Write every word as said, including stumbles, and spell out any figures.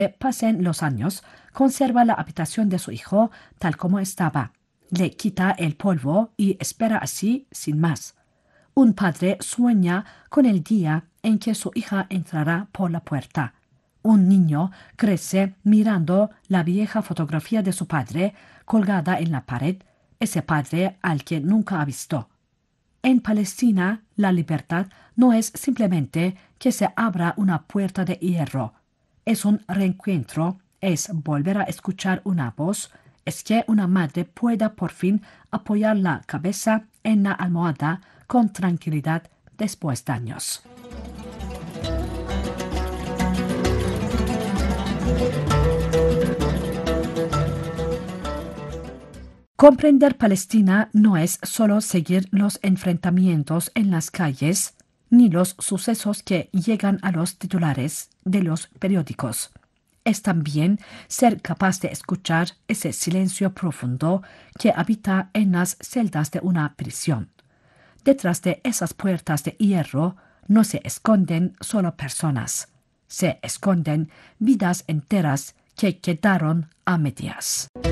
pasen los años, conserva la habitación de su hijo tal como estaba. Le quita el polvo y espera así sin más. Un padre sueña con el día en que su hija entrará por la puerta. Un niño crece mirando la vieja fotografía de su padre colgada en la pared, ese padre al que nunca ha visto. En Palestina, la libertad no es simplemente que se abra una puerta de hierro. Es un reencuentro, es volver a escuchar una voz, es que una madre pueda por fin apoyar la cabeza en la almohada con tranquilidad después de años. Comprender Palestina no es solo seguir los enfrentamientos en las calles, ni los sucesos que llegan a los titulares de los periódicos. Es también ser capaz de escuchar ese silencio profundo que habita en las celdas de una prisión. Detrás de esas puertas de hierro no se esconden solo personas, se esconden vidas enteras que quedaron a medias.